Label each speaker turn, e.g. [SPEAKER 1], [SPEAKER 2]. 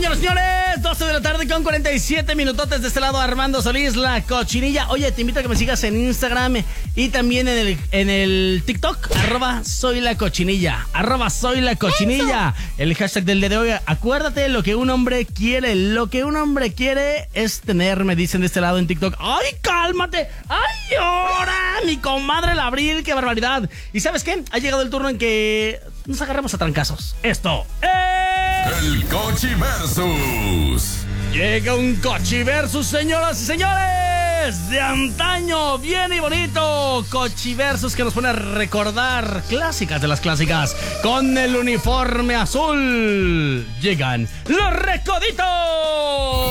[SPEAKER 1] Señoras y señores, 12 de la tarde con 47 minutotes. De este lado, Armando Solís, la cochinilla. Oye, te invito a que me sigas en Instagram y también en el TikTok, @soy la cochinilla, @soy la cochinilla. El hashtag del día de hoy: acuérdate lo que un hombre quiere. Lo que un hombre quiere es tener, me dicen de este lado en TikTok. ¡Ay, cálmate! ¡Ay, ahora! Mi comadre la Abril, qué barbaridad. ¿Y sabes qué? Ha llegado el turno en que nos agarramos a trancazos. Esto es...
[SPEAKER 2] El Cochi Versus.
[SPEAKER 1] Llega un Cochi Versus, señoras y señores, de antaño, bien y bonito. Cochi Versus que nos pone a recordar clásicas de las clásicas. Con el uniforme azul llegan los Recoditos.